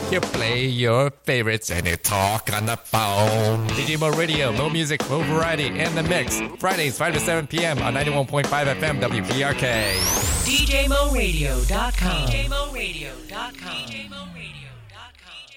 You play your favorites and you talk on the phone. DJ Mo Radio, low music, low variety, in the mix. Fridays, 5 to 7 p.m. on 91.5 FM WPRK. DJMoRadio.com. DJMoRadio.com. DJMoRadio.